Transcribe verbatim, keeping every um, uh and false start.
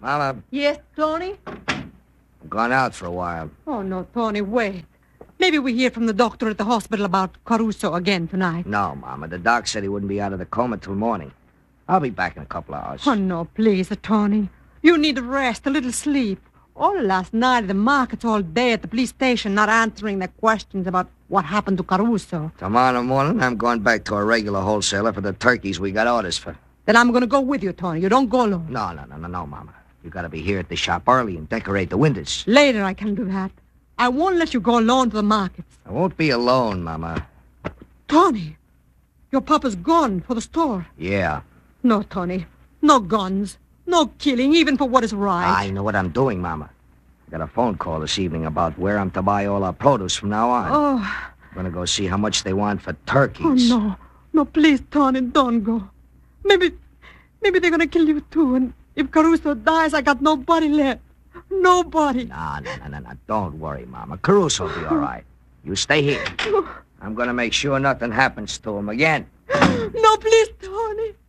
Mama, Yes, Tony? I'm gone out for a while. Oh, no, Tony, wait. Maybe we hear from the doctor at the hospital about Caruso again tonight. No, Mama. The doc said he wouldn't be out of the coma till morning. I'll be back in a couple of hours. Oh, no, please, Tony. You need rest, a little sleep. All last night at the markets, all day at the police station, not answering the questions about what happened to Caruso. Tomorrow morning, I'm going back to a regular wholesaler for the turkeys we got orders for. Then I'm going to go with you, Tony. You don't go alone. No, no, no, no, no, Mama. You got to be here at the shop early and decorate the windows. Later I can do that. I won't let you go alone to the markets. I won't be alone, Mama. Tony, your papa's gone for the store. Yeah. No, Tony. No guns. No killing, even for what is right. I know what I'm doing, Mama. I got a phone call this evening about where I'm to buy all our produce from now on. Oh. I'm going to go see how much they want for Oh, turkeys. no. No, please, Tony, don't go. Maybe, maybe they're going to kill you, too. And if Caruso dies, I got nobody left. Nobody. No, no, no, no, no. Don't worry, Mama. Caruso will be all right. You stay here. I'm going to make sure nothing happens to him again. No, please, Tony.